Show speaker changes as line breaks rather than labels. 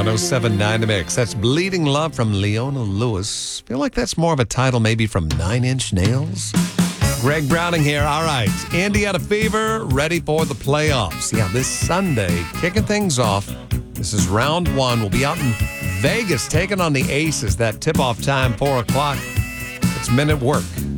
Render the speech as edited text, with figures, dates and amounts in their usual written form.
107.9 The Mix. That's Bleeding Love from Leona Lewis. Feel like that's more of a title maybe from Nine Inch Nails? Greg Browning here. All right. Indiana Fever ready for the playoffs. Yeah, this Sunday, kicking things off. This is round one. We'll be out in Vegas taking on the Aces. That tip-off time, 4 o'clock. It's Men at Work.